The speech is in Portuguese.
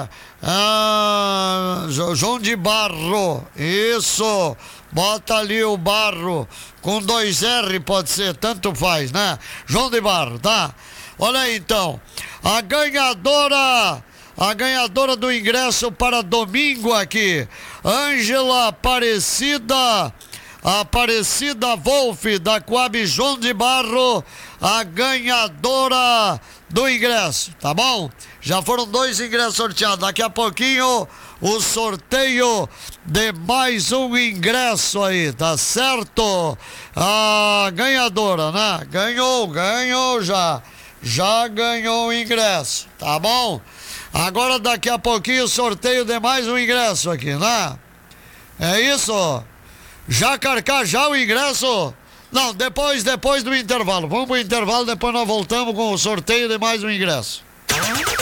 né? João de Barro, isso, bota ali o Barro, com 2 R pode ser, tanto faz, né? João de Barro, tá? Olha aí então, a ganhadora do ingresso para domingo aqui, Ângela Aparecida Wolf, da Coab João de Barro, a ganhadora do ingresso, tá bom? Já foram 2 ingressos sorteados, daqui a pouquinho o sorteio de mais um ingresso aí, tá certo? A ganhadora, né? Ganhou já ganhou o ingresso, tá bom? Agora daqui a pouquinho o sorteio de mais um ingresso aqui, né? É isso? Já carcar já o ingresso? Não, depois do intervalo. Vamos pro intervalo, depois nós voltamos com o sorteio de mais um ingresso.